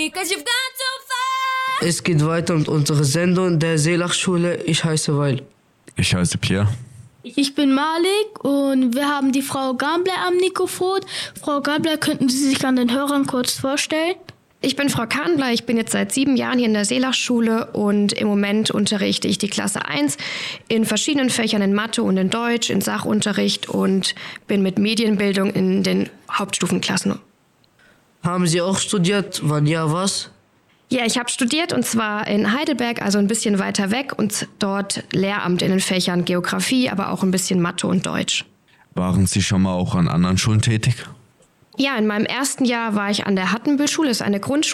Es geht weiter mit unserer Sendung der Seelachschule. Ich heiße Weil. Ich heiße Pierre. Ich bin Malik und wir haben die Frau Gambler am Mikrofon. Frau Gambler, könnten Sie sich an den Hörern kurz vorstellen? Ich bin Frau Kahnbler, ich bin jetzt seit 7 Jahren hier in der Seelachschule und im Moment unterrichte ich die Klasse 1 in verschiedenen Fächern, in Mathe und in Deutsch, in Sachunterricht und bin mit Medienbildung in den Hauptstufenklassen. Haben Sie auch studiert? Wann ja, was? Ja, ich habe studiert und zwar in Heidelberg, also ein bisschen weiter weg und dort Lehramt in den Fächern Geografie, aber auch ein bisschen Mathe und Deutsch. Waren Sie schon mal auch an anderen Schulen tätig? Ja, in meinem ersten Jahr war ich an der Hattenbühl-Schule, das ist eine Grundschule.